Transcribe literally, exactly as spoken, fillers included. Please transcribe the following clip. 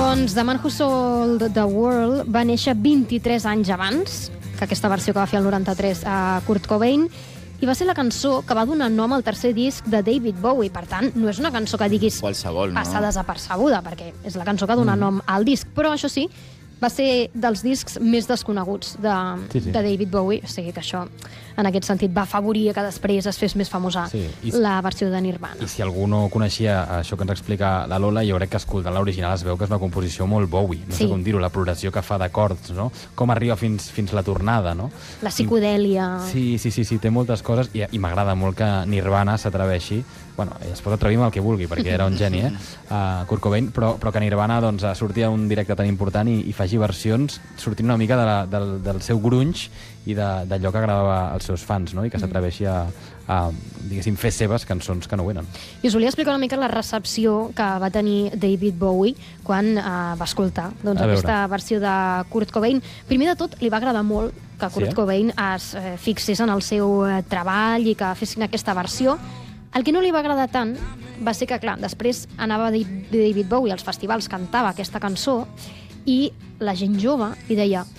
Doncs The Man Who Sold the World va néixer vint-i-tres anys abans que aquesta versió que va fer el noranta-tres a Kurt Cobain, i va ser la cançó que va donar nom al tercer disc de David Bowie. Per tant, no és una cançó que diguis qualsevol, no? Passa desapercebuda, perquè és la cançó que dona mm. nom al disc. Però això sí, va ser dels discs més desconeguts de, sí, sí. de David Bowie, o sigui que això, en aquest sentit, va afavorir que després es fes més famosa sí. I, la versió de Nirvana. I si algú no coneixia això que ens explica la Lola, jo crec que escoltant l'original es veu que és una composició molt Bowie, no sí. sé com dir-ho, la progressió que fa d'acords, no? Com arriba fins, fins la tornada, no? La psicodèlia... Sí, sí, sí, sí, té moltes coses, i, i m'agrada molt que Nirvana s'atreveixi. Bueno, es pot atrevir amb el que vulgui, perquè era un geni, eh? Uh, Kurt Cobain, però, però que Nirvana doncs, surti a un directe tan important i, i faci versions sortint una mica de la, del, del seu grunge i d'allò que agradava als seus fans, no? I que s'atreveixi a, a, diguéssim, fer seves cançons que no venen. I us volia explicar una mica la recepció que va tenir David Bowie quan uh, va escoltar doncs, aquesta versió de Kurt Cobain. Primer de tot, li va agradar molt que Kurt sí, eh? Cobain es eh, fixés en el seu eh, treball i que fessin aquesta versió. El que no li va agradar tant va ser que, clar, després anava David Bowie als festivals, cantava aquesta cançó i la gent jove li deia